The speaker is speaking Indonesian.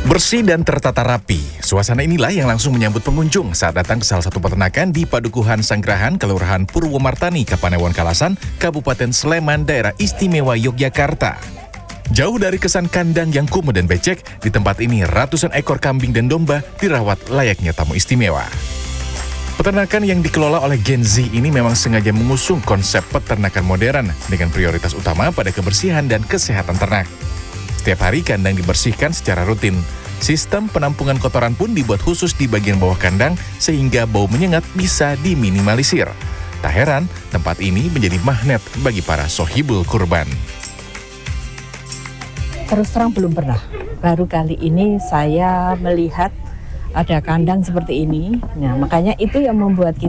Bersih dan tertata rapi, suasana inilah yang langsung menyambut pengunjung saat datang ke salah satu peternakan di Padukuhan Sanggrahan, Kelurahan Purwomartani, Kapanewon Kalasan, Kabupaten Sleman, Daerah Istimewa Yogyakarta. Jauh dari kesan kandang yang kumuh dan becek, di tempat ini ratusan ekor kambing dan domba dirawat layaknya tamu istimewa. Peternakan yang dikelola oleh Gen Z ini memang sengaja mengusung konsep peternakan modern dengan prioritas utama pada kebersihan dan kesehatan ternak. Setiap hari kandang dibersihkan secara rutin. Sistem penampungan kotoran pun dibuat khusus di bagian bawah kandang sehingga bau menyengat bisa diminimalisir. Tak heran, tempat ini menjadi magnet bagi para sohibul kurban. Terus terang belum pernah. Baru kali ini saya melihat ada kandang seperti ini. Nah, makanya itu yang membuat kita